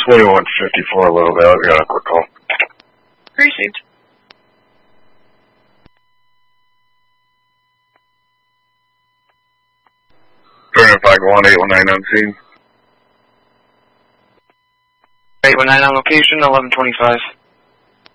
2154 Little Valley, we got a quick call. Received. Turn 51819 on scene. 819 on location, 1125.